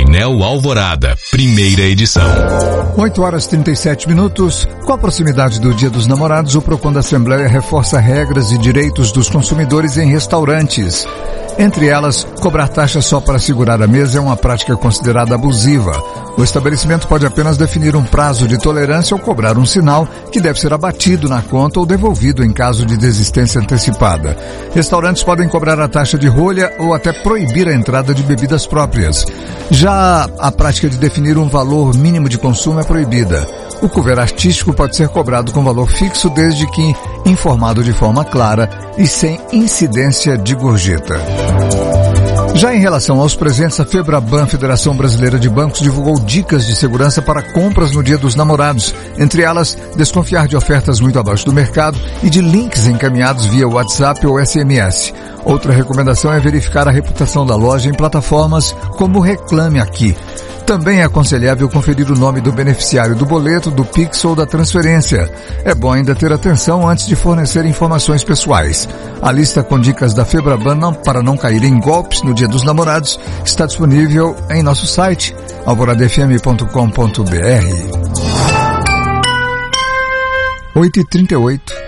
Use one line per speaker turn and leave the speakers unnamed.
Painel Alvorada, primeira edição.
8h37. Com a proximidade do Dia dos Namorados, o Procon da Assembleia reforça regras e direitos dos consumidores em restaurantes. Entre elas, cobrar taxa só para segurar a mesa é uma prática considerada abusiva. O estabelecimento pode apenas definir um prazo de tolerância ou cobrar um sinal que deve ser abatido na conta ou devolvido em caso de desistência antecipada. Restaurantes podem cobrar a taxa de rolha ou até proibir a entrada de bebidas próprias. Já a prática de definir um valor mínimo de consumo é proibida. O couvert artístico pode ser cobrado com valor fixo desde que informado de forma clara e sem incidência de gorjeta. Já em relação aos presentes, a Febraban, Federação Brasileira de Bancos, divulgou dicas de segurança para compras no Dia dos Namorados. Entre elas, desconfiar de ofertas muito abaixo do mercado e de links encaminhados via WhatsApp ou SMS. Outra recomendação é verificar a reputação da loja em plataformas como Reclame Aqui. Também é aconselhável conferir o nome do beneficiário do boleto, do Pix ou da transferência. É bom ainda ter atenção antes de fornecer informações pessoais. A lista com dicas da Febraban para não cair em golpes no Dia dos Namorados está disponível em nosso site, alvoradafm.com.br. 8h38.